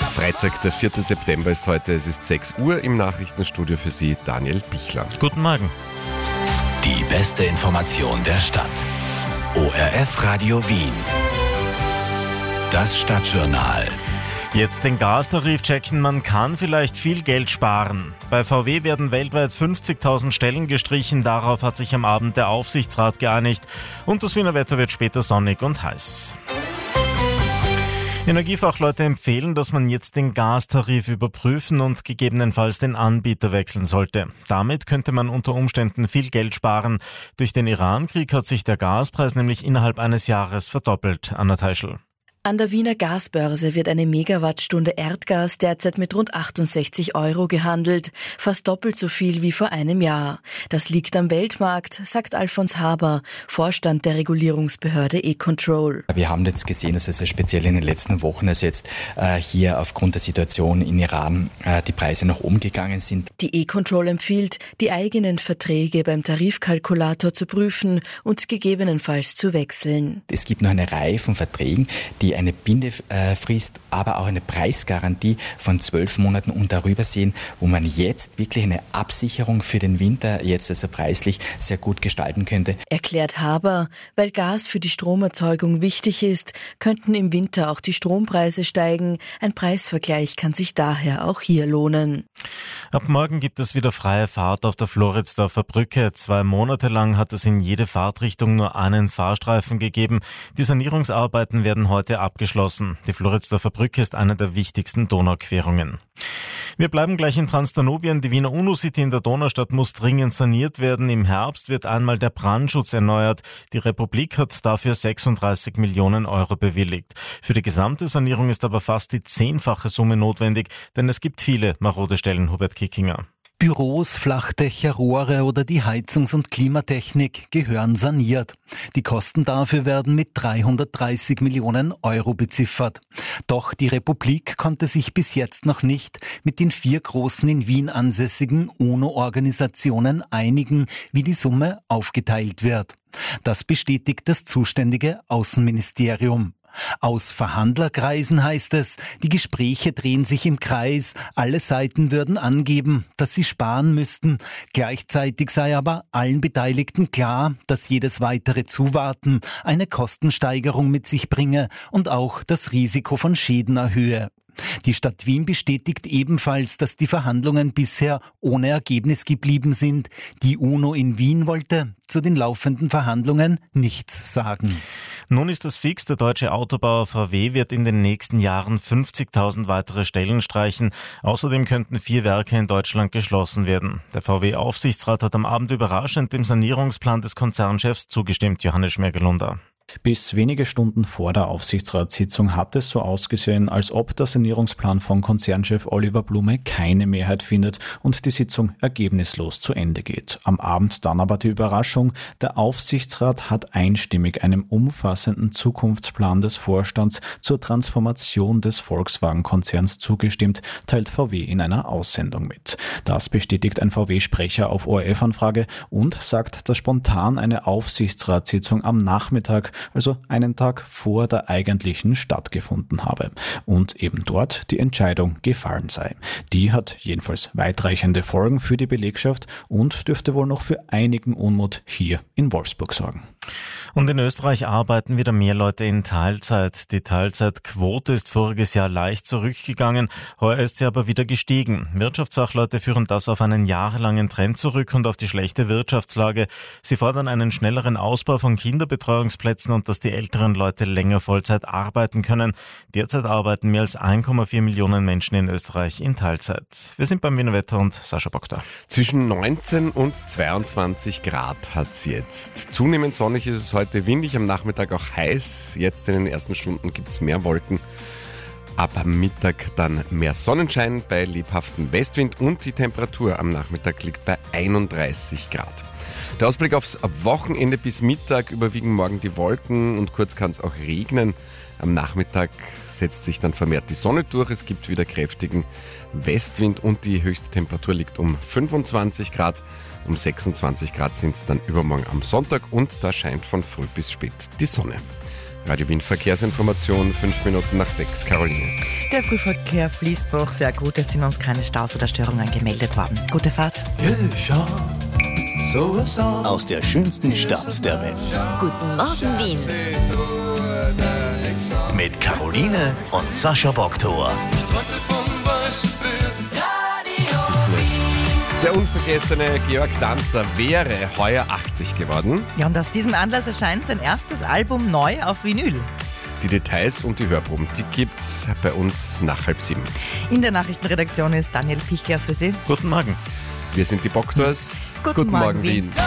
Freitag, der 4. September ist heute, es ist 6 Uhr, im Nachrichtenstudio für Sie Daniel Bichler. Guten Morgen. Die beste Information der Stadt. ORF Radio Wien. Das Stadtjournal. Jetzt den Gastarif checken, man kann vielleicht viel Geld sparen. Bei VW werden weltweit 50.000 Stellen gestrichen, darauf hat sich am Abend der Aufsichtsrat geeinigt. Und das Wiener Wetter wird später sonnig und heiß. Energiefachleute empfehlen, dass man jetzt den Gastarif überprüfen und gegebenenfalls den Anbieter wechseln sollte. Damit könnte man unter Umständen viel Geld sparen. Durch den Iran-Krieg hat sich der Gaspreis nämlich innerhalb eines Jahres verdoppelt. Anna Teischl. An der Wiener Gasbörse wird eine Megawattstunde Erdgas derzeit mit rund 68 € gehandelt, fast doppelt so viel wie vor einem Jahr. Das liegt am Weltmarkt, sagt Alfons Haber, Vorstand der Regulierungsbehörde E-Control. Wir haben jetzt gesehen, dass es speziell in den letzten Wochen, also jetzt hier aufgrund der Situation in Iran, die Preise nach oben gegangen sind. Die E-Control empfiehlt, die eigenen Verträge beim Tarifkalkulator zu prüfen und gegebenenfalls zu wechseln. Es gibt noch eine Reihe von Verträgen, die eine Bindefrist, aber auch eine Preisgarantie von 12 Monaten und darüber sehen, wo man jetzt wirklich eine Absicherung für den Winter jetzt also preislich sehr gut gestalten könnte. Erklärt Haber, weil Gas für die Stromerzeugung wichtig ist, könnten im Winter auch die Strompreise steigen. Ein Preisvergleich kann sich daher auch hier lohnen. Ab morgen gibt es wieder freie Fahrt auf der Floridsdorfer Brücke. 2 Monate lang hat es in jede Fahrtrichtung nur einen Fahrstreifen gegeben. Die Sanierungsarbeiten werden heute abgeschlossen. Die Floridsdorfer Brücke ist eine der wichtigsten Donauquerungen. Wir bleiben gleich in Transdanubien. Die Wiener UNO-City in der Donaustadt muss dringend saniert werden. Im Herbst wird einmal der Brandschutz erneuert. Die Republik hat dafür 36 Millionen € bewilligt. Für die gesamte Sanierung ist aber fast die 10-fache Summe notwendig, denn es gibt viele marode Stellen. Hubert Kickinger. Büros, Flachdächer, Rohre oder die Heizungs- und Klimatechnik gehören saniert. Die Kosten dafür werden mit 330 Millionen € beziffert. Doch die Republik konnte sich bis jetzt noch nicht mit den 4 großen in Wien ansässigen UNO-Organisationen einigen, wie die Summe aufgeteilt wird. Das bestätigt das zuständige Außenministerium. Aus Verhandlerkreisen heißt es, die Gespräche drehen sich im Kreis, alle Seiten würden angeben, dass sie sparen müssten. Gleichzeitig sei aber allen Beteiligten klar, dass jedes weitere Zuwarten eine Kostensteigerung mit sich bringe und auch das Risiko von Schäden erhöhe. Die Stadt Wien bestätigt ebenfalls, dass die Verhandlungen bisher ohne Ergebnis geblieben sind. Die UNO in Wien wollte zu den laufenden Verhandlungen nichts sagen. Nun ist es fix, der deutsche Autobauer VW wird in den nächsten Jahren 50.000 weitere Stellen streichen. Außerdem könnten 4 Werke in Deutschland geschlossen werden. Der VW-Aufsichtsrat hat am Abend überraschend dem Sanierungsplan des Konzernchefs zugestimmt, Johannes Schmergelunder. Bis wenige Stunden vor der Aufsichtsratssitzung hat es so ausgesehen, als ob der Sanierungsplan von Konzernchef Oliver Blume keine Mehrheit findet und die Sitzung ergebnislos zu Ende geht. Am Abend dann aber die Überraschung, der Aufsichtsrat hat einstimmig einem umfassenden Zukunftsplan des Vorstands zur Transformation des Volkswagen-Konzerns zugestimmt, teilt VW in einer Aussendung mit. Das bestätigt ein VW-Sprecher auf ORF-Anfrage und sagt, dass spontan eine Aufsichtsratssitzung am Nachmittag, also einen Tag vor der eigentlichen, stattgefunden habe und eben dort die Entscheidung gefallen sei. Die hat jedenfalls weitreichende Folgen für die Belegschaft und dürfte wohl noch für einigen Unmut hier in Wolfsburg sorgen. Und in Österreich arbeiten wieder mehr Leute in Teilzeit. Die Teilzeitquote ist voriges Jahr leicht zurückgegangen, heuer ist sie aber wieder gestiegen. Wirtschaftsfachleute führen das auf einen jahrelangen Trend zurück und auf die schlechte Wirtschaftslage. Sie fordern einen schnelleren Ausbau von Kinderbetreuungsplätzen und dass die älteren Leute länger Vollzeit arbeiten können. Derzeit arbeiten mehr als 1,4 Millionen Menschen in Österreich in Teilzeit. Wir sind beim Wiener Wetter und Sascha Bock da. Zwischen 19 und 22 Grad hat es jetzt. Zunehmend sonnig ist es heute, windig, am Nachmittag auch heiß. Jetzt in den ersten Stunden gibt es mehr Wolken. Ab Mittag dann mehr Sonnenschein bei lebhaftem Westwind und die Temperatur am Nachmittag liegt bei 31 Grad. Der Ausblick aufs Wochenende: bis Mittag überwiegen morgen die Wolken und kurz kann es auch regnen. Am Nachmittag setzt sich dann vermehrt die Sonne durch. Es gibt wieder kräftigen Westwind und die höchste Temperatur liegt um 25 Grad. Um 26 Grad sind es dann übermorgen am Sonntag und da scheint von früh bis spät die Sonne. Radio Wien Verkehrsinformation, 5 Minuten nach 6, Caroline. Der Frühverkehr fließt noch sehr gut. Es sind uns keine Staus oder Störungen gemeldet worden. Gute Fahrt. Aus der schönsten Stadt der Welt. Guten Morgen, Wien. Mit Caroline und Sascha Boktor. Der unvergessene Georg Danzer wäre heuer 80 geworden. Ja, und aus diesem Anlass erscheint sein erstes Album neu auf Vinyl. Die Details und die Hörproben, die gibt's bei uns nach 6:30. In der Nachrichtenredaktion ist Daniel Pichler für Sie. Guten Morgen. Wir sind die Boktors. Guten Morgen, Wien.